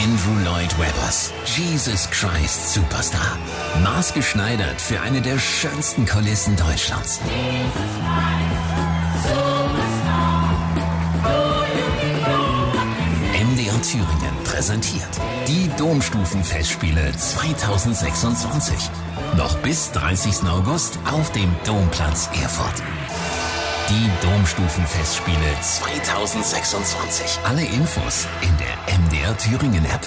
Andrew Lloyd Webbers Jesus Christ Superstar. Maßgeschneidert für eine der schönsten Kulissen Deutschlands. MDR Thüringen präsentiert die Domstufenfestspiele 2026. Noch bis 30. August auf dem Domplatz Erfurt. Die Domstufenfestspiele 2026. Alle Infos in der MDR Thüringen App.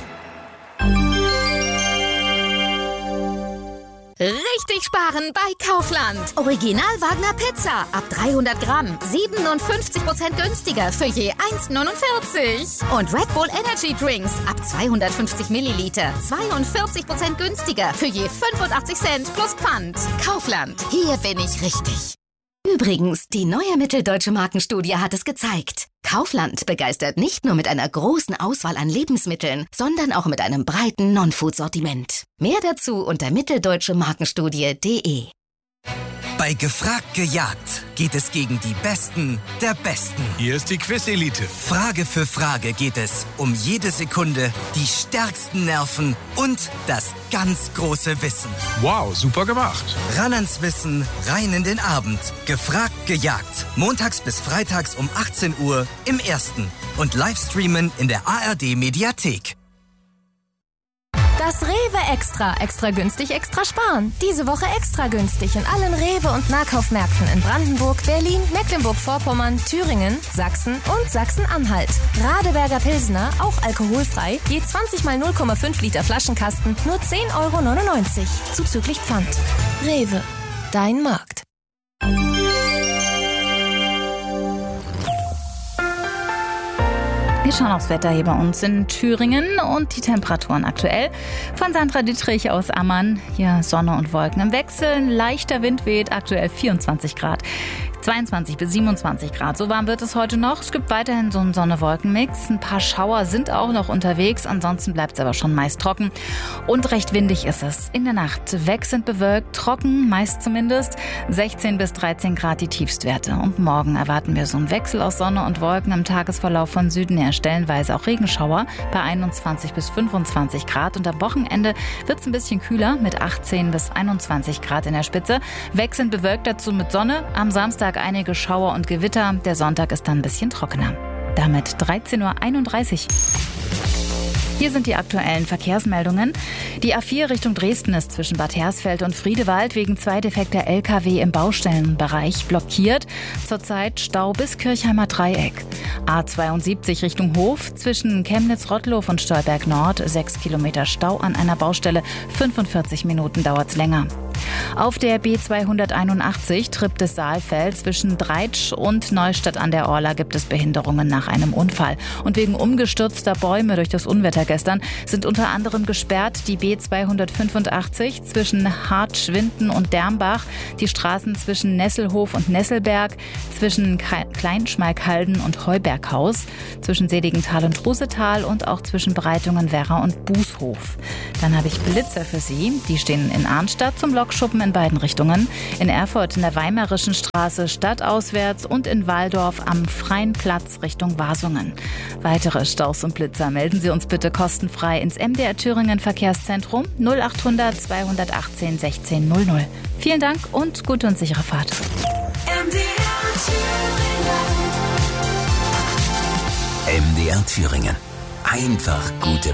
Richtig sparen bei Kaufland. Original Wagner Pizza ab 300 Gramm. 57% günstiger für je 1,49. Und Red Bull Energy Drinks ab 250 Milliliter. 42% günstiger für je 85 Cent plus Pfand. Kaufland. Hier bin ich richtig. Übrigens, die neue Mitteldeutsche Markenstudie hat es gezeigt. Kaufland begeistert nicht nur mit einer großen Auswahl an Lebensmitteln, sondern auch mit einem breiten Non-Food-Sortiment. Mehr dazu unter mitteldeutsche-markenstudie.de. Bei Gefragt gejagt geht es gegen die Besten der Besten. Hier ist die Quiz-Elite. Frage für Frage geht es um jede Sekunde, die stärksten Nerven und das ganz große Wissen. Wow, super gemacht. Ran ans Wissen, rein in den Abend. Gefragt gejagt. Montags bis freitags um 18 Uhr im Ersten. Und Livestreamen in der ARD-Mediathek. Das Rewe Extra. Extra günstig, extra sparen. Diese Woche extra günstig in allen Rewe- und Nahkaufmärkten in Brandenburg, Berlin, Mecklenburg-Vorpommern, Thüringen, Sachsen und Sachsen-Anhalt. Radeberger Pilsner, auch alkoholfrei, je 20 mal 0,5 Liter Flaschenkasten, nur 10,99 € zuzüglich Pfand. Rewe, dein Markt. Wir schauen aufs Wetter hier bei uns in Thüringen und die Temperaturen aktuell. Von Sandra Dietrich aus Ammann. Hier Sonne und Wolken im Wechsel. Leichter Wind weht, aktuell 24 Grad. 22 bis 27 Grad. So warm wird es heute noch. Es gibt weiterhin so einen Sonne-Wolken-Mix. Ein paar Schauer sind auch noch unterwegs. Ansonsten bleibt es aber schon meist trocken. Und recht windig ist es. In der Nacht wechselnd bewölkt, trocken, meist zumindest. 16 bis 13 Grad die Tiefstwerte. Und morgen erwarten wir so einen Wechsel aus Sonne und Wolken im Tagesverlauf von Süden her. Stellenweise auch Regenschauer bei 21 bis 25 Grad. Und am Wochenende wird es ein bisschen kühler mit 18 bis 21 Grad in der Spitze. Wechselnd bewölkt dazu mit Sonne. Am Samstag einige Schauer und Gewitter. Der Sonntag ist dann ein bisschen trockener. Damit 13:31 Uhr. Hier sind die aktuellen Verkehrsmeldungen. Die A4 Richtung Dresden ist zwischen Bad Hersfeld und Friedewald wegen 2 defekter LKW im Baustellenbereich blockiert. Zurzeit Stau bis Kirchheimer Dreieck. A72 Richtung Hof zwischen Chemnitz-Rottlow und Stolberg Nord 6 Kilometer Stau an einer Baustelle. 45 Minuten dauert's länger. Auf der B281 Triptis-Saalfeld zwischen Dreitsch und Neustadt an der Orla gibt es Behinderungen nach einem Unfall. Und wegen umgestürzter Bäume durch das Unwetter gestern sind unter anderem gesperrt die B285 zwischen Hartschwinden und Dermbach, die Straßen zwischen Nesselhof und Nesselberg, zwischen Kleinschmalkalden und Heuberghaus, zwischen Seligenthal und Rusetal und auch zwischen Breitungen, Werra und Bußhof. Dann habe ich Blitzer für Sie. Die stehen in Arnstadt zum Lokschuppen in beiden Richtungen, in Erfurt in der Weimarischen Straße stadtauswärts und in Walldorf am Freien Platz Richtung Wasungen. Weitere Staus und Blitzer melden Sie uns bitte kostenfrei ins MDR Thüringen Verkehrszentrum 0800 218 16 00. Vielen Dank und gute und sichere Fahrt. MDR Thüringen. Einfach gute